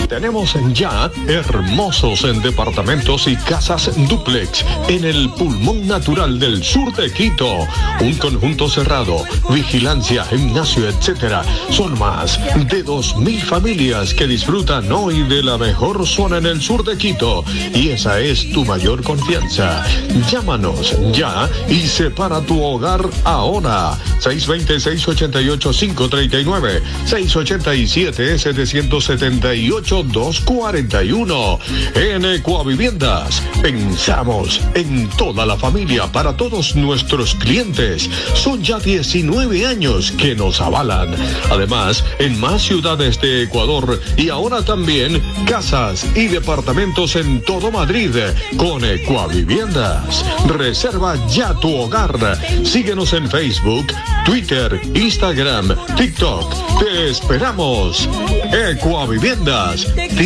Tenemos ya hermosos en departamentos y casas dúplex en el pulmón natural del sur de Quito. Un conjunto cerrado, vigilancia, gimnasio, etcétera. Son más de 2.000 familias que disfrutan hoy de la mejor zona en el sur de Quito. Y esa es tu mayor confianza. Llámanos ya y separa tu hogar ahora. 620-688-539, 687-778-241. En Ecuaviviendas, pensamos en toda la familia para todos nuestros clientes. Son ya 19 años que nos avalan. Además, en más ciudades de Ecuador y ahora también casas y departamentos en todo Madrid con Ecuaviviendas. Reserva ya tu hogar. Síguenos en Facebook, Twitter, Instagram, TikTok. Te esperamos. Ecuaviviendas